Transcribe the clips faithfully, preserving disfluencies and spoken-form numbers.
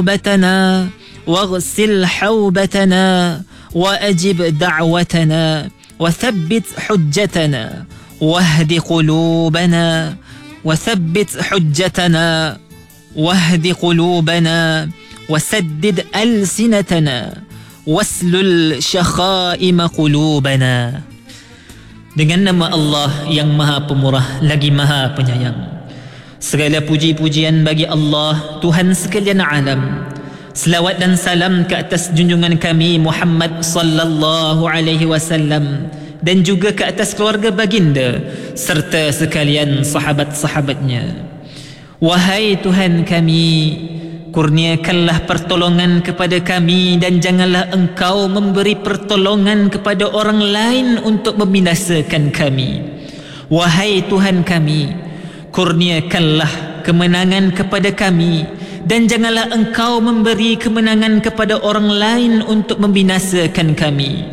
بتنا واغسل حوبتنا وأجب دعوتنا وثبت حجتنا واهد قلوبنا وثبت حجتنا واهد قلوبنا وسدد ألسنتنا واسلل شخائم قلوبنا. Dengan nama Allah yang Maha Pemurah lagi Maha Penyayang. Segala puji-pujian bagi Allah, Tuhan sekalian alam. Selawat dan salam ke atas junjungan kami Muhammad sallallahu alaihi wasallam dan juga ke atas keluarga baginda serta sekalian sahabat-sahabatnya. Wahai Tuhan kami, kurniakanlah pertolongan kepada kami dan janganlah Engkau memberi pertolongan kepada orang lain untuk membinasakan kami. Wahai Tuhan kami, kurniakanlah kemenangan kepada kami dan janganlah Engkau memberi kemenangan kepada orang lain untuk membinasakan kami.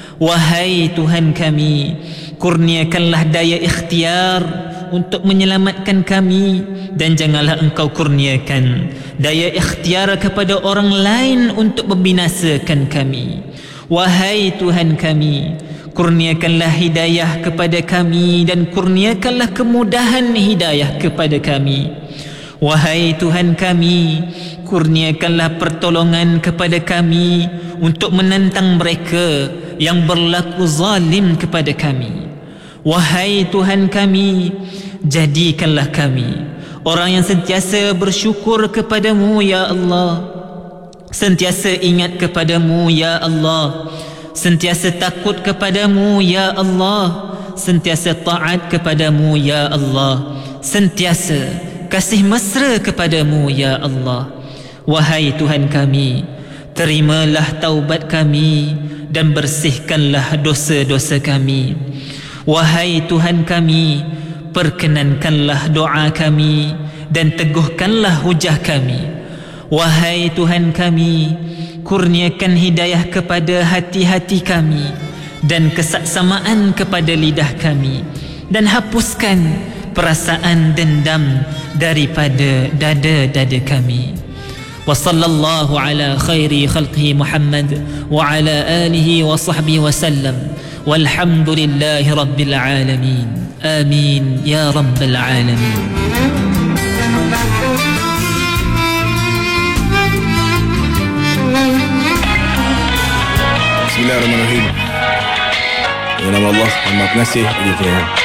Wahai Tuhan kami, kurniakanlah daya ikhtiar untuk menyelamatkan kami dan janganlah Engkau kurniakan daya ikhtiar kepada orang lain untuk membinasakan kami. Wahai Tuhan kami, kurniakanlah hidayah kepada kami dan kurniakanlah kemudahan hidayah kepada kami. Wahai Tuhan kami, kurniakanlah pertolongan kepada kami untuk menentang mereka yang berlaku zalim kepada kami. Wahai Tuhan kami, jadikanlah kami orang yang sentiasa bersyukur kepadamu ya Allah, sentiasa ingat kepadamu ya Allah, sentiasa takut kepadamu ya Allah, sentiasa taat kepadamu ya Allah, sentiasa kasih mesra kepadamu ya Allah. Wahai Tuhan kami, terimalah taubat kami dan bersihkanlah dosa-dosa kami. Wahai Tuhan kami, perkenankanlah doa kami dan teguhkanlah hujah kami. Wahai Tuhan kami, kurniakan hidayah kepada hati-hati kami dan kesaksamaan kepada lidah kami dan hapuskan perasaan dendam daripada dada-dada kami. Wa sallallahu ala khairi khalqihi Muhammad wa ala alihi wa sahbihi wa sallam. Walhamdulillahi rabbil alamin. Amin ya rabbal alamin. Bismillahirrahmanirrahim. Dengan nama Allah yang Maha Pengasih lagi Penyayang.